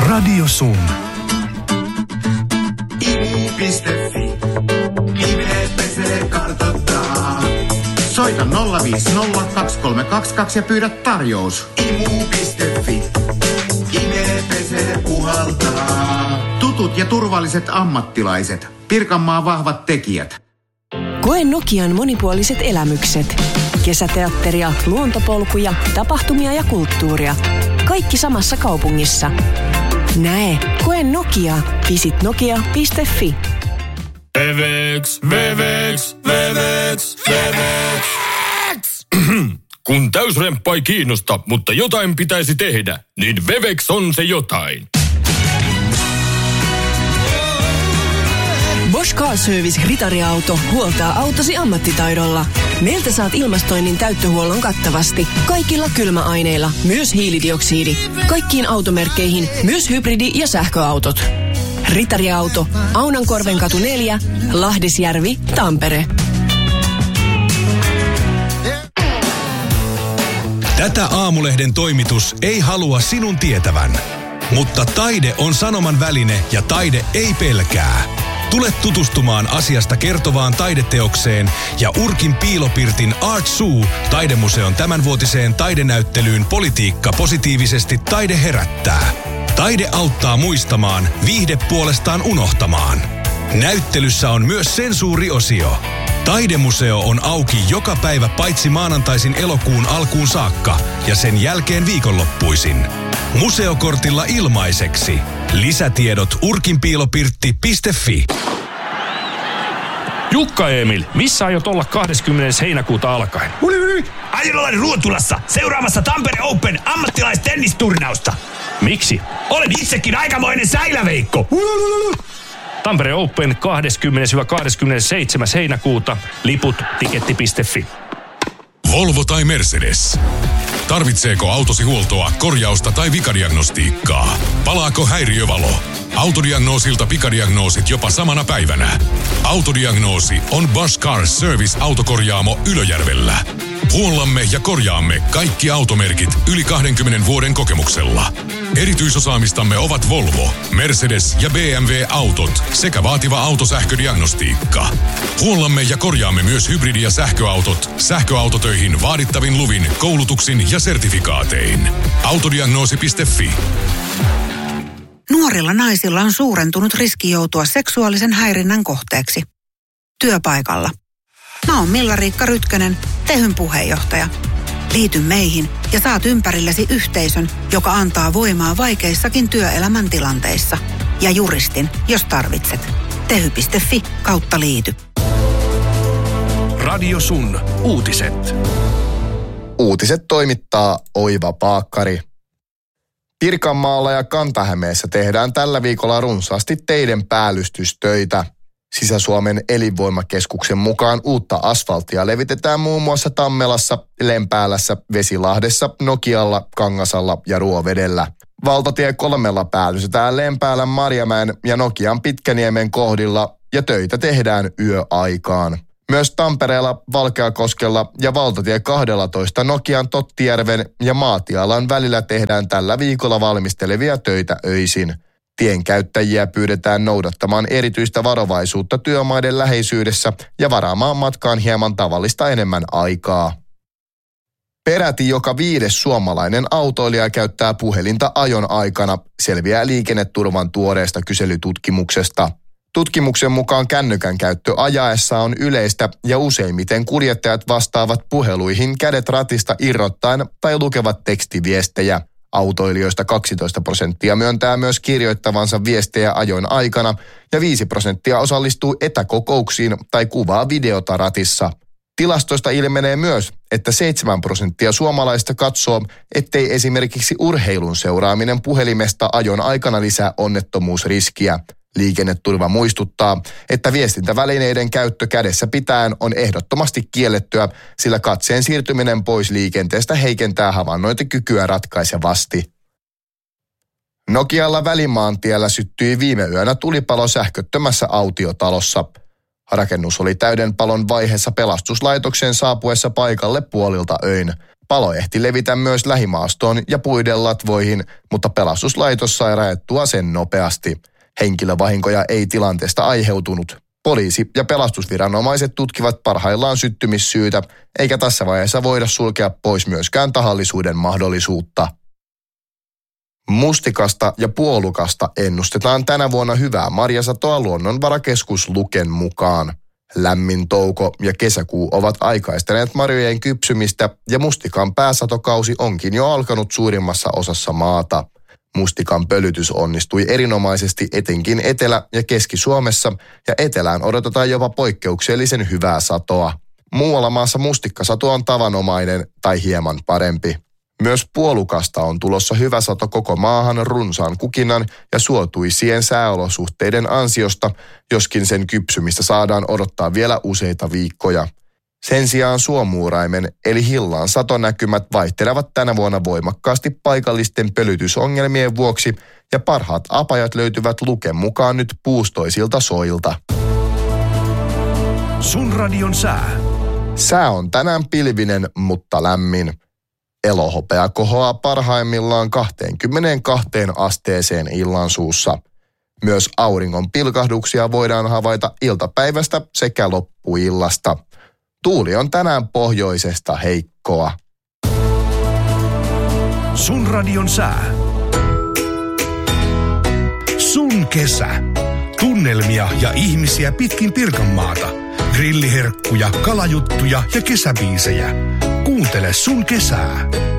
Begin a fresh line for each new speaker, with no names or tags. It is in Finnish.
Radio Sun.
Imu.fi. Nimet kartoittaa. Soita 050 232 ja pyydä tarjous. Imu.fi. Nimet puhaltaa. Tutut ja turvalliset ammattilaiset. Pirkanmaan vahvat tekijät.
Koe Nokian monipuoliset elämykset. Kesäteatteria, luontopolkuja, tapahtumia ja kulttuuria. Kaikki samassa kaupungissa. Näe, koe Nokia. Visit nokia.fi.
Vevex. Kun täysremppa ei kiinnosta, mutta jotain pitäisi tehdä, niin Vevex on se jotain.
Bosch Car Service Ritariauto huoltaa autosi ammattitaidolla. Meiltä saat ilmastoinnin täyttöhuollon kattavasti. Kaikilla kylmäaineilla, myös hiilidioksidi. Kaikkiin automerkkeihin, myös hybridi- ja sähköautot. Ritariauto, Aunankorvenkatu 4, Lahdisjärvi, Tampere.
Tätä Aamulehden toimitus ei halua sinun tietävän. Mutta taide on sanoman väline ja taide ei pelkää. Tule tutustumaan asiasta kertovaan taideteokseen ja Urkin piilopirtin Art Zoo taidemuseon tämänvuotiseen taidenäyttelyyn Politiikka positiivisesti taide herättää. Taide auttaa muistamaan, viihde puolestaan unohtamaan. Näyttelyssä on myös sensuuriosio. Taidemuseo on auki joka päivä paitsi maanantaisin elokuun alkuun saakka ja sen jälkeen viikonloppuisin. Museokortilla ilmaiseksi. Lisätiedot urkinpiilopirtti.fi.
Jukka Emil, missä aiot olla 20. heinäkuuta alkaen?
Aion olla Ruotulassa seuraamassa Tampere Open ammattilaistennisturnausta.
Miksi?
Olen itsekin aikamoinen säiläveikko.
Tampere Open 20-27. heinäkuuta. Liput tiketti.fi.
Volvo tai Mercedes. Tarvitseeko autosi huoltoa, korjausta tai vikadiagnostiikkaa? Palaako häiriövalo? Autodiagnoosilta pikadiagnoosit jopa samana päivänä. Autodiagnoosi on Bosch Car Service autokorjaamo Ylöjärvellä. Huollamme ja korjaamme kaikki automerkit yli 20 vuoden kokemuksella. Erityisosaamistamme ovat Volvo, Mercedes ja BMW-autot sekä vaativa autosähködiagnostiikka. Huollamme ja korjaamme myös hybridi- ja sähköautot sähköautotöihin vaadittavin luvin, koulutuksin ja sertifikaatein. Autodiagnoosi.fi.
Nuorilla naisilla on suurentunut riski joutua seksuaalisen häirinnän kohteeksi. Työpaikalla. Mä oon Milla-Riikka Rytkönen, Tehyn puheenjohtaja. Liity meihin ja saat ympärillesi yhteisön, joka antaa voimaa vaikeissakin työelämän tilanteissa. Ja juristin, jos tarvitset. Tehy.fi/liity.
Radio Sun. Uutiset.
Uutiset toimittaa Oiva Paakkari. Pirkanmaalla ja Kanta-Hämeessä tehdään tällä viikolla runsaasti teiden päällystystöitä. Sisä-Suomen elinvoimakeskuksen mukaan uutta asfalttia levitetään muun muassa Tammelassa, Lempäälässä, Vesilahdessa, Nokialla, Kangasalla ja Ruovedellä. Valtatie 3 päällystetään Lempäälän, Marjamäen ja Nokian Pitkäniemen kohdilla ja töitä tehdään yöaikaan. Myös Tampereella, Valkeakoskella ja valtatie 12 Nokian Tottijärven ja Maatialan välillä tehdään tällä viikolla valmistelevia töitä öisin. Tienkäyttäjiä pyydetään noudattamaan erityistä varovaisuutta työmaiden läheisyydessä ja varaamaan matkaan hieman tavallista enemmän aikaa. Peräti joka 5. suomalainen autoilija käyttää puhelinta ajon aikana, selviää Liikenneturvan tuoreesta kyselytutkimuksesta. Tutkimuksen mukaan kännykän käyttö ajaessa on yleistä ja useimmiten kuljettajat vastaavat puheluihin kädet ratista irrottaen tai lukevat tekstiviestejä. Autoilijoista 12% myöntää myös kirjoittavansa viestejä ajon aikana ja 5% osallistuu etäkokouksiin tai kuvaa videota ratissa. Tilastoista ilmenee myös, että 7% suomalaista katsoo, ettei esimerkiksi urheilun seuraaminen puhelimesta ajon aikana lisää onnettomuusriskiä. Liikenneturva muistuttaa, että viestintävälineiden käyttö kädessä pitäen on ehdottomasti kiellettyä, sillä katseen siirtyminen pois liikenteestä heikentää havainnointikykyä ratkaisevasti. Nokialla Välimaantiellä syttyi viime yönä tulipalo sähköttömässä autiotalossa. Rakennus oli täyden palon vaiheessa pelastuslaitoksen saapuessa paikalle puolilta öin. Palo ehti levitä myös lähimaastoon ja puiden latvoihin, mutta pelastuslaitos sai raettua sen nopeasti. Henkilövahinkoja ei tilanteesta aiheutunut. Poliisi ja pelastusviranomaiset tutkivat parhaillaan syttymissyytä, eikä tässä vaiheessa voida sulkea pois myöskään tahallisuuden mahdollisuutta. Mustikasta ja puolukasta ennustetaan tänä vuonna hyvää marjasatoa Luonnonvarakeskus Luken mukaan. Lämmin touko ja kesäkuu ovat aikaistaneet marjojen kypsymistä ja mustikan pääsatokausi onkin jo alkanut suurimmassa osassa maata. Mustikan pölytys onnistui erinomaisesti etenkin Etelä- ja Keski-Suomessa ja etelään odotetaan jopa poikkeuksellisen hyvää satoa. Muualla maassa mustikkasato on tavanomainen tai hieman parempi. Myös puolukasta on tulossa hyvä sato koko maahan runsaan kukinan ja suotuisien sääolosuhteiden ansiosta, joskin sen kypsymistä saadaan odottaa vielä useita viikkoja. Sen sijaan suomuuraimen eli hillan satonäkymät vaihtelevat tänä vuonna voimakkaasti paikallisten pölytysongelmien vuoksi ja parhaat apajat löytyvät Luken mukaan nyt puustoisilta soilta.
Sun radion sää.
Sää on tänään pilvinen, mutta lämmin. Elohopea kohoaa parhaimmillaan 22 asteeseen illansuussa. Myös auringon pilkahduksia voidaan havaita iltapäivästä sekä loppuillasta. Tuuli on tänään pohjoisesta heikkoa.
Sun radion sää. Sun kesä. Tunnelmia ja ihmisiä pitkin Pirkanmaata. Grilliherkkuja, kalajuttuja ja kesäbiisejä. Kuuntele Sun kesää.